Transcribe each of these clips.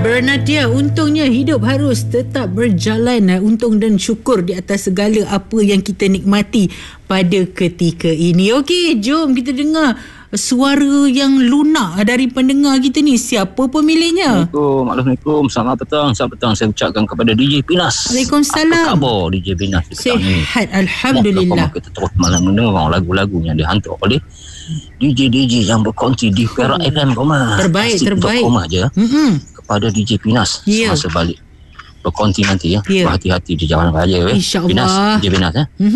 Bernadia, untungnya hidup harus tetap berjalan. Untung dan syukur di atas segala apa yang kita nikmati pada ketika ini. Okey, jom kita dengar suara yang lunak dari pendengar kita ni. Siapa pemiliknya? Assalamualaikum. Selamat petang. Saya ucapkan kepada DJ Pinas. Waalaikumsalam. Apa khabar DJ Pinas petang ni? Sihat, Alhamdulillah. Kita terus malam mendengar lagu-lagu yang dihantar oleh DJ yang berkonti di Perak FM Koma. Terbaik. Koma je. Kepada DJ Pinas semasa balik berkonti nanti ya. Berhati-hati di jalan raya InsyaAllah. Pinas, DJ Pinas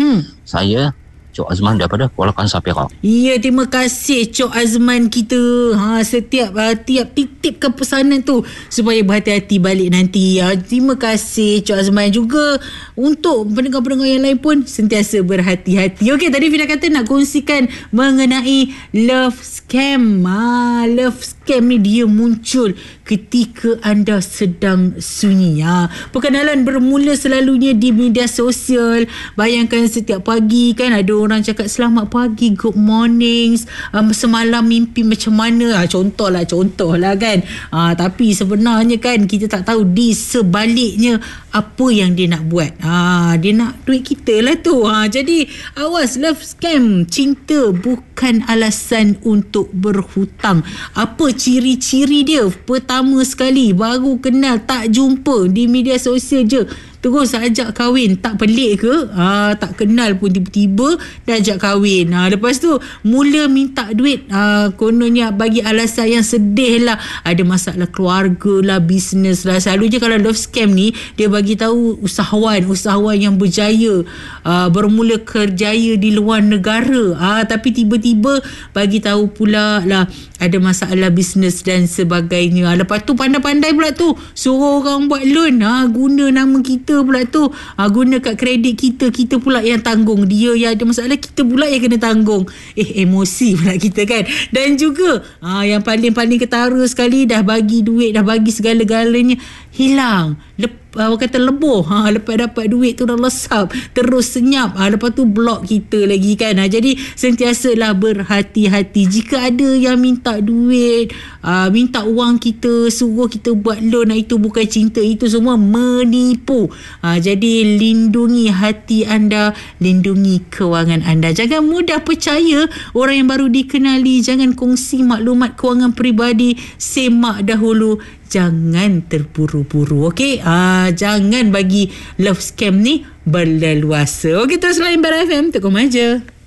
Saya Cok Azman daripada Kuala Kangsar Perak. Ya, terima kasih Cok Azman kita. Setiap tiap titipkan pesanan tu supaya berhati-hati balik nanti. Terima kasih Cok Azman juga. Untuk pendengar-pendengar yang lain pun sentiasa berhati-hati. Okey, tadi Fina kata nak kongsikan mengenai love scam. Love scam ni dia muncul ketika anda sedang sunyi. Perkenalan bermula selalunya di media sosial. Bayangkan setiap pagi kan ada orang cakap selamat pagi, good mornings, semalam mimpi macam mana. Contoh lah kan. Tapi sebenarnya kan kita tak tahu di sebaliknya apa yang dia nak buat. Dia nak duit kita lah tu. Jadi awas, love scam. Cinta bukan alasan untuk berhutang. Apa ciri-ciri dia? Pertama sekali, baru kenal, tak jumpa, di media sosial je terus ajak kahwin. Tak pelik ke? Tak kenal pun tiba-tiba dah ajak kahwin. Lepas tu mula minta duit. Kononnya bagi alasan yang sedih lah. Ada masalah keluarga lah, bisnes lah. Selalunya kalau love scam ni, dia bagi tahu usahawan yang berjaya, bermula kerjaya di luar negara. Tapi tiba-tiba bagi tahu pula lah ada masalah bisnes dan sebagainya. Lepas tu pandai-pandai pula tu suruh orang buat loan. Guna nama kita pula tu, guna kad kredit kita pula yang tanggung. Dia yang ada masalah, kita pula yang kena tanggung. Emosi pula kita kan. Dan juga yang paling ketara sekali, dah bagi duit, dah bagi segala-galanya, hilang. Orang kata leboh. Lepas dapat duit tu dah lesap, terus senyap. Lepas tu block kita lagi kan. Jadi sentiasalah berhati-hati. Jika ada yang minta duit, minta wang kita, suruh kita buat loan, itu bukan cinta, itu semua menipu. Jadi lindungi hati anda, lindungi kewangan anda. Jangan mudah percaya orang yang baru dikenali. Jangan kongsi maklumat kewangan peribadi. Semak dahulu, jangan terburu-buru. Okey, jangan bagi love scam ni berleluasa. Okey, terus lain Bar FM, tekum aja.